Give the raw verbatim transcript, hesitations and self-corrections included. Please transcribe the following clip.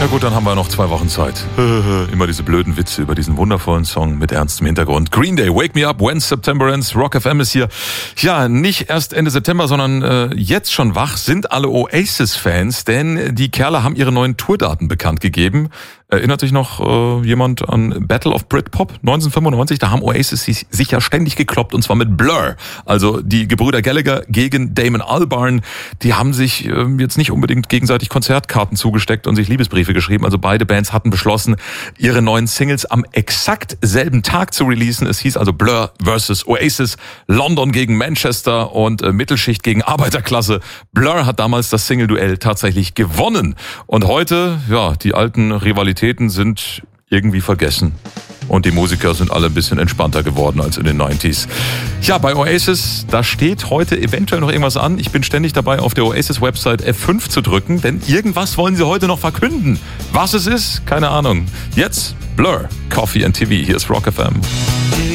Na gut, dann haben wir noch zwei Wochen Zeit. Immer diese blöden Witze über diesen wundervollen Song mit ernstem Hintergrund. Green Day, Wake Me Up, When September Ends, Rock F M ist hier. Ja, nicht erst Ende September, sondern äh, jetzt schon wach sind alle Oasis-Fans, denn die Kerle haben ihre neuen Tourdaten bekannt gegeben. Erinnert sich noch äh, jemand an Battle of Britpop neunzehnhundertfünfundneunzig? Da haben Oasis sich ja ständig gekloppt, und zwar mit Blur. Also die Gebrüder Gallagher gegen Damon Albarn. Die haben sich äh, jetzt nicht unbedingt gegenseitig Konzertkarten zugesteckt und sich Liebesbriefe geschrieben. Also beide Bands hatten beschlossen, ihre neuen Singles am exakt selben Tag zu releasen. Es hieß also Blur versus Oasis, London gegen Manchester und äh, Mittelschicht gegen Arbeiterklasse. Blur hat damals das Single-Duell tatsächlich gewonnen. Und heute, ja, die alten Rivalitäten sind irgendwie vergessen. Und die Musiker sind alle ein bisschen entspannter geworden als in den neunziger. Ja, bei Oasis, da steht heute eventuell noch irgendwas an. Ich bin ständig dabei, auf der Oasis-Website F fünf zu drücken, denn irgendwas wollen sie heute noch verkünden. Was es ist, keine Ahnung. Jetzt Blur, Coffee and T V. Hier ist Rock F M.